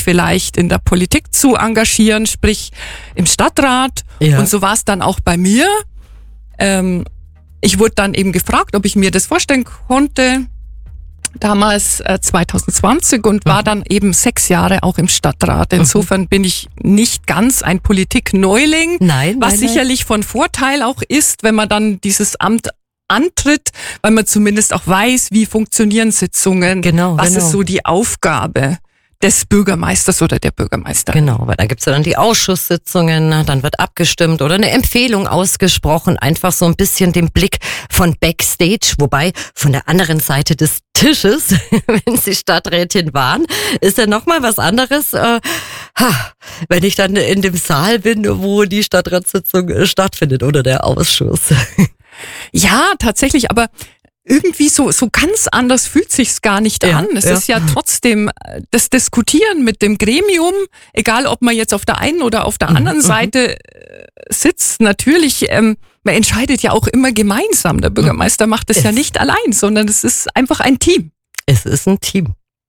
vielleicht in der Politik zu engagieren, sprich im Stadtrat. Ja. Und so war es dann auch bei mir. Ich wurde dann eben gefragt, ob ich mir das vorstellen konnte, damals 2020, und war dann eben 6 Jahre auch im Stadtrat. Insofern bin ich nicht ganz ein Politikneuling, was sicherlich von Vorteil auch ist, wenn man dann dieses Amt antritt, weil man zumindest auch weiß, wie funktionieren Sitzungen, was ist so die Aufgabe des Bürgermeisters oder der Bürgermeisterin. Genau, weil da gibt's ja dann die Ausschusssitzungen, dann wird abgestimmt oder eine Empfehlung ausgesprochen, einfach so ein bisschen den Blick von Backstage, wobei von der anderen Seite des Tisches, wenn Sie Stadträtin waren, ist ja nochmal was anderes, wenn ich dann in dem Saal bin, wo die Stadtratssitzung stattfindet oder der Ausschuss. Ja, tatsächlich, aber irgendwie so ganz anders fühlt sich's gar nicht an. Es ist ja trotzdem das Diskutieren mit dem Gremium, egal ob man jetzt auf der einen oder auf der anderen Seite sitzt. Natürlich, man entscheidet ja auch immer gemeinsam. Der Bürgermeister macht es ja nicht allein, sondern es ist einfach ein Team. Es ist ein Team.